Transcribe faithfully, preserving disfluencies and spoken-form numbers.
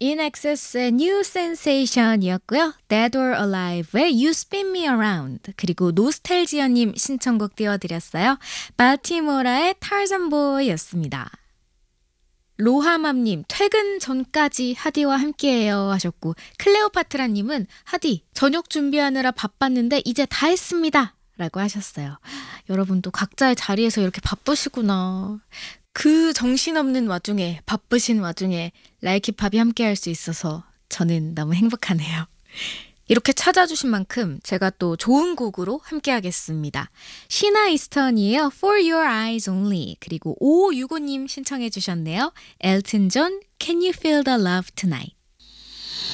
인엑세스의 New Sensation이었고요. Dead or Alive의 You Spin Me Around 그리고 노스텔지어님 신청곡 띄워드렸어요. 발티모라의 Tarzan Boy였습니다. 로하맘님 퇴근 전까지 하디와 함께해요 하셨고 클레오파트라님은 하디 저녁 준비하느라 바빴는데 이제 다 했습니다 라고 하셨어요. 여러분도 각자의 자리에서 이렇게 바쁘시구나. 그 정신없는 와중에 바쁘신 와중에 라이키팝이 함께할 수 있어서 저는 너무 행복하네요. 이렇게 찾아주신 만큼 제가 또 좋은 곡으로 함께하겠습니다. 시나 이스턴이에요. For Your Eyes Only 그리고 오오육오님 신청해 주셨네요. 엘튼 존 Can You Feel the Love Tonight.